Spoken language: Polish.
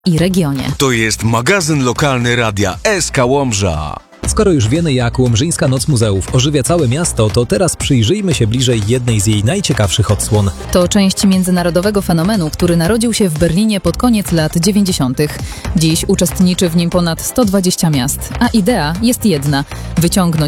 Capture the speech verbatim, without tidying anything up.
i regionie. To jest magazyn lokalny Radia S K Łomża. Skoro już wiemy, jak Łomżyńska Noc Muzeów ożywia całe miasto, to teraz przyjrzyjmy się bliżej jednej z jej najciekawszych odsłon. To część międzynarodowego fenomenu, który narodził się w Berlinie pod koniec lat dziewięćdziesiątych. Dziś uczestniczy w nim ponad sto dwadzieścia miast, a idea jest jedna – wyciągnąć